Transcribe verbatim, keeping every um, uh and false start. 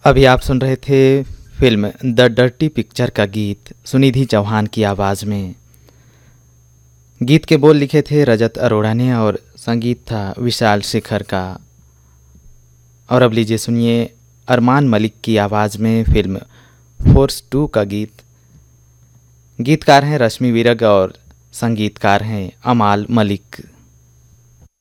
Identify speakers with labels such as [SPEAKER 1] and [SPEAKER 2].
[SPEAKER 1] अभी आप सुन रहे थे फिल्म द डर्टी पिक्चर का गीत सुनिधि चौहान की आवाज़ में। गीत के बोल लिखे थे रजत अरोड़ा ने और संगीत था विशाल शेखर का। और अब लीजिए सुनिए अरमान मलिक की आवाज़ में फिल्म फोर्स टू का गीत। गीतकार हैं रश्मि विरग और संगीतकार हैं अमाल मलिक।